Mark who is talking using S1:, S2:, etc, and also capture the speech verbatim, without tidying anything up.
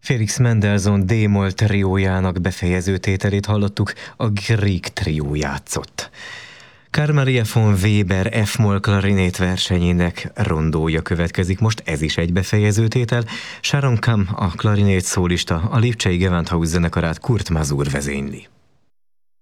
S1: Felix Mendelssohn D-moll triójának befejező tételét hallottuk, a Grieg trió játszott. Carl Maria von Weber F-moll klarinét versenyének rondója következik most, ez is egy befejező tétel. Sharon Kamm a klarinét szólista, a lipcsei Gewandhaus zenekarát Kurt Masur vezényli.